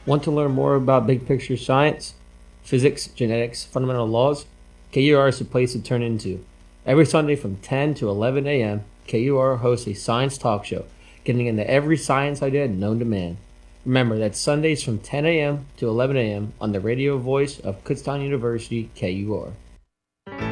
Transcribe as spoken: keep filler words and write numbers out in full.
Want to learn more about big picture science, physics, genetics, fundamental laws? K U R is the place to turn into. Every Sunday from ten to eleven a.m., K U R hosts a science talk show, getting into every science idea known to man. Remember, that's Sundays from ten a.m. to eleven a.m. on the radio voice of Kutztown University, K U R.